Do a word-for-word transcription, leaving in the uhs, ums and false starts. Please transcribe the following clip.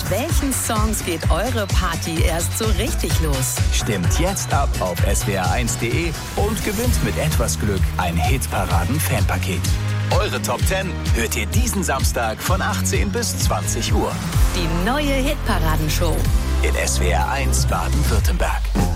welchen Songs geht eure Party erst so richtig los? Stimmt jetzt ab auf s w r eins punkt d e und gewinnt mit etwas Glück ein Hitparaden-Fanpaket. Eure Top zehn hört ihr diesen Samstag von achtzehn bis zwanzig Uhr. Die neue Hitparadenshow In S W R eins Baden-Württemberg.